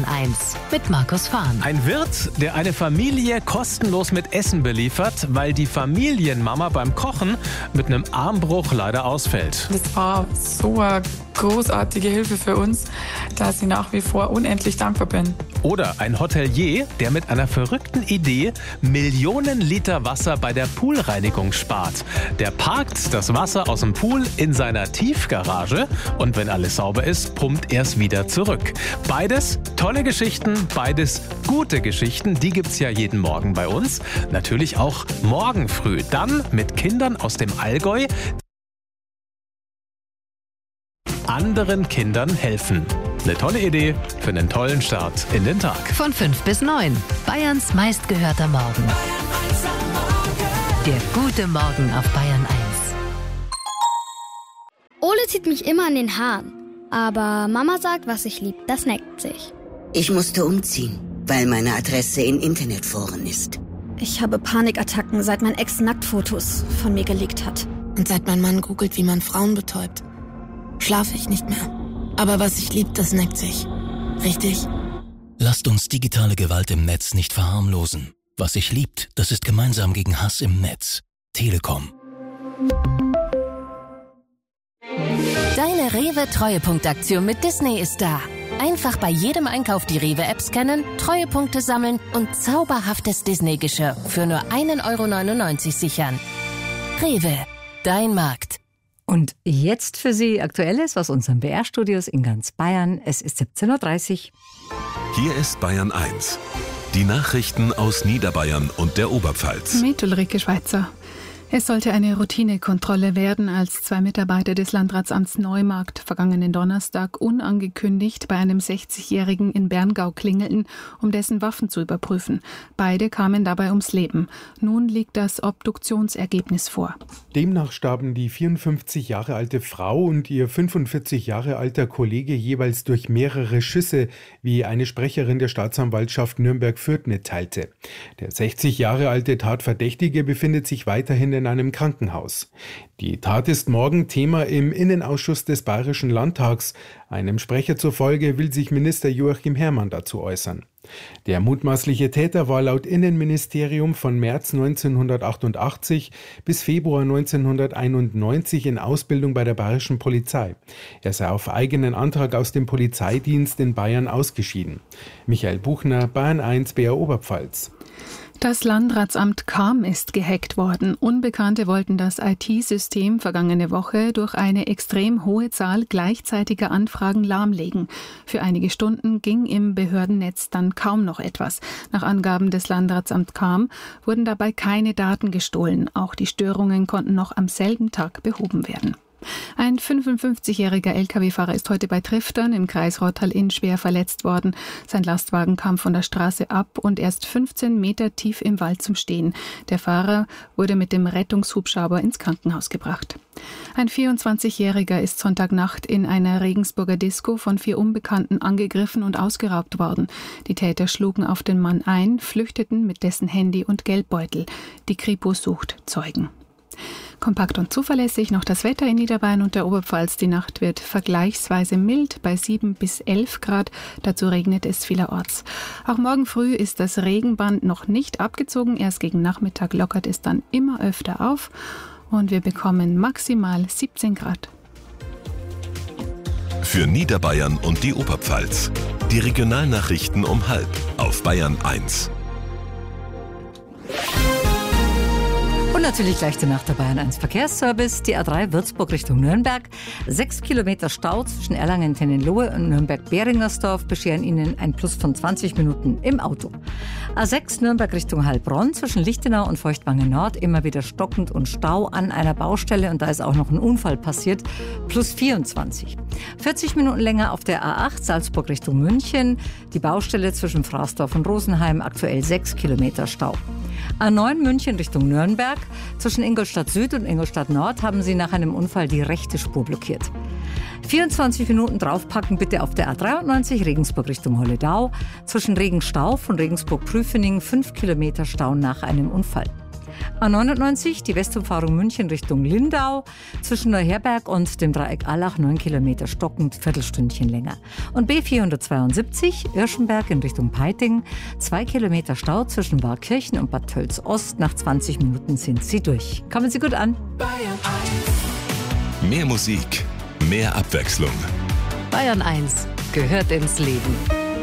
1 mit Markus Fahn. Ein Wirt, der eine Familie kostenlos mit Essen beliefert, weil die Familienmama beim Kochen mit einem Armbruch leider ausfällt. Das war so eine großartige Hilfe für uns, dass ich nach wie vor unendlich dankbar bin. Oder ein Hotelier, der mit einer verrückten Idee Millionen Liter Wasser bei der Poolreinigung spart. Der parkt das Wasser aus dem Pool in seiner Tiefgarage und wenn alles sauber ist, pumpt er es wieder zurück. Beides tolle Geschichten, beides gute Geschichten, die gibt's ja jeden Morgen bei uns. Natürlich auch morgen früh, dann mit Kindern aus dem Allgäu, anderen Kindern helfen. Eine tolle Idee für einen tollen Start in den Tag. Von 5 bis 9. Bayerns meistgehörter Morgen. Der gute Morgen auf Bayern 1. Ole zieht mich immer an den Haaren. Aber Mama sagt, was ich lieb, das neckt sich. Ich musste umziehen, weil meine Adresse in Internetforen ist. Ich habe Panikattacken, seit mein Ex Nacktfotos von mir geleakt hat. Und seit mein Mann googelt, wie man Frauen betäubt, schlafe ich nicht mehr. Aber was ich lieb, das neckt sich. Richtig? Lasst uns digitale Gewalt im Netz nicht verharmlosen. Was sich liebt, das ist gemeinsam gegen Hass im Netz. Telekom. Deine Rewe-Treuepunktaktion mit Disney ist da. Einfach bei jedem Einkauf die Rewe-App scannen, Treuepunkte sammeln und zauberhaftes Disney-Geschirr für nur 1,99 € sichern. Rewe, dein Markt. Und jetzt für Sie Aktuelles aus unseren BR-Studios in ganz Bayern. Es ist 17:30 Uhr. Hier ist Bayern 1. Die Nachrichten aus Niederbayern und der Oberpfalz. Mit Ulrike Schweizer. Es sollte eine Routinekontrolle werden, als 2 Mitarbeiter des Landratsamts Neumarkt vergangenen Donnerstag unangekündigt bei einem 60-Jährigen in Berngau klingelten, um dessen Waffen zu überprüfen. Beide kamen dabei ums Leben. Nun liegt das Obduktionsergebnis vor. Demnach starben die 54 Jahre alte Frau und ihr 45 Jahre alter Kollege jeweils durch mehrere Schüsse, wie eine Sprecherin der Staatsanwaltschaft Nürnberg-Fürth mitteilte. Der 60 Jahre alte Tatverdächtige befindet sich weiterhin in einem Krankenhaus. Die Tat ist morgen Thema im Innenausschuss des Bayerischen Landtags. Einem Sprecher zufolge will sich Minister Joachim Herrmann dazu äußern. Der mutmaßliche Täter war laut Innenministerium von März 1988 bis Februar 1991 in Ausbildung bei der Bayerischen Polizei. Er sei auf eigenen Antrag aus dem Polizeidienst in Bayern ausgeschieden. Michael Buchner, Bayern 1, BR Oberpfalz. Das Landratsamt Cham ist gehackt worden. Unbekannte wollten das IT-System vergangene Woche durch eine extrem hohe Zahl gleichzeitiger Anfragen lahmlegen. Für einige Stunden ging im Behördennetz dann kaum noch etwas. Nach Angaben des Landratsamts Cham wurden dabei keine Daten gestohlen. Auch die Störungen konnten noch am selben Tag behoben werden. Ein 55-jähriger Lkw-Fahrer ist heute bei Triftern im Kreis Rottal-Inn schwer verletzt worden. Sein Lastwagen kam von der Straße ab und erst 15 Meter tief im Wald zum Stehen. Der Fahrer wurde mit dem Rettungshubschrauber ins Krankenhaus gebracht. Ein 24-jähriger ist Sonntagnacht in einer Regensburger Disco von 4 Unbekannten angegriffen und ausgeraubt worden. Die Täter schlugen auf den Mann ein, flüchteten mit dessen Handy und Geldbeutel. Die Kripo sucht Zeugen. Kompakt und zuverlässig noch das Wetter in Niederbayern und der Oberpfalz. Die Nacht wird vergleichsweise mild bei 7 bis 11 Grad. Dazu regnet es vielerorts. Auch morgen früh ist das Regenband noch nicht abgezogen. Erst gegen Nachmittag lockert es dann immer öfter auf. Und wir bekommen maximal 17 Grad. Für Niederbayern und die Oberpfalz. Die Regionalnachrichten um 12:30 auf Bayern 1. Und natürlich gleich zur Nacht der Bayern 1 Verkehrsservice. Die A3 Würzburg Richtung Nürnberg. 6 Kilometer Stau zwischen Erlangen-Tennenlohe und Nürnberg-Beringersdorf bescheren Ihnen ein Plus von 20 Minuten im Auto. A6 Nürnberg Richtung Heilbronn zwischen Lichtenau und Feuchtwangen Nord immer wieder stockend und Stau an einer Baustelle und da ist auch noch ein Unfall passiert. Plus 24. 40 Minuten länger auf der A8 Salzburg Richtung München. Die Baustelle zwischen Fraßdorf und Rosenheim aktuell 6 Kilometer Stau. A9 München Richtung Nürnberg. Zwischen Ingolstadt Süd und Ingolstadt Nord haben sie nach einem Unfall die rechte Spur blockiert. 24 Minuten draufpacken bitte auf der A93 Regensburg Richtung Holledau. Zwischen Regenstauf und Regensburg-Prüfening 5 Kilometer Stau nach einem Unfall. A99, die Westumfahrung München Richtung Lindau. Zwischen Neuherberg und dem Dreieck Allach 9 Kilometer stockend, Viertelstündchen länger. Und B472, Irschenberg in Richtung Peiting. 2 Kilometer Stau zwischen Warkirchen und Bad Tölz-Ost. Nach 20 Minuten sind Sie durch. Kommen Sie gut an. Mehr Musik, mehr Abwechslung. Bayern 1 gehört ins Leben.